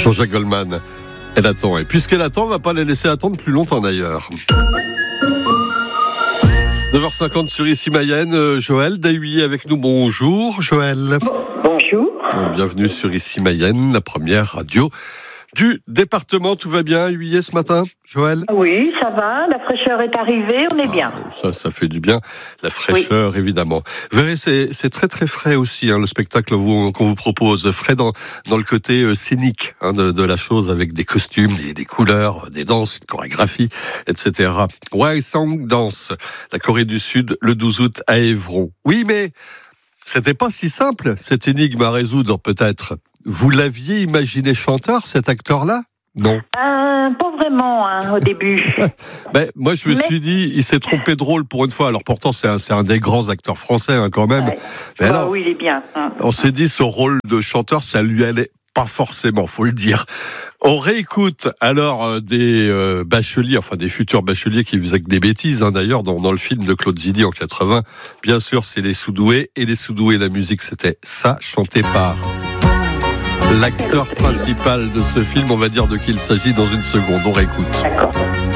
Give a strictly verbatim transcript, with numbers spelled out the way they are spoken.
Jean-Jacques Goldman. Elle attend. Et puisqu'elle attend, on va pas la laisser attendre plus longtemps d'ailleurs. neuf heures cinquante sur Ici Mayenne. Euh, Joël Dahuillet avec nous. Bonjour Joël. Bonjour. Bienvenue sur Ici Mayenne, la première radio du département. Tout va bien à Huillet ce matin, Joël? Oui, ça va. La fraîcheur est arrivée, on est ah, bien. Ça, ça fait du bien. La fraîcheur, oui. Évidemment. Vous verrez, c'est, c'est très très frais aussi, hein, le spectacle vous, qu'on vous propose. Frais dans, dans le côté euh, scénique hein, de, de la chose, avec des costumes, des, des couleurs, des danses, une chorégraphie, et cetera. Hwaesong Dance, la Corée du Sud, le douze août à Évron. Oui, mais c'était pas si simple, cette énigme à résoudre peut-être. Vous l'aviez imaginé chanteur, cet acteur-là? Non. Euh, pas vraiment, hein, au début. ben, moi, je me Mais... suis dit, il s'est trompé de rôle pour une fois. Alors pourtant, c'est un, c'est un des grands acteurs français, hein, quand même. Ouais. Mais oh, alors, oui, il est bien. Hein. On s'est dit, ce rôle de chanteur, ça lui allait pas forcément, faut le dire. On réécoute alors euh, des euh, bacheliers, enfin des futurs bacheliers qui faisaient que des bêtises, hein, d'ailleurs, dans, dans le film de Claude Zidi en quatre-vingts. Bien sûr, c'est les Soudoués. Et les Soudoués, la musique, c'était ça, chanté par l'acteur principal de ce film. On va dire de qui il s'agit dans une seconde. On réécoute. D'accord.